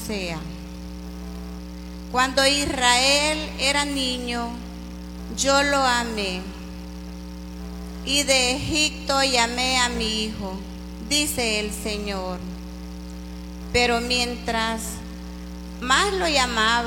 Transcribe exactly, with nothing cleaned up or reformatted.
sea. Cuando Israel era niño, yo lo amé, y de Egipto llamé a mi hijo, dice el Señor. Pero mientras más lo llamaba,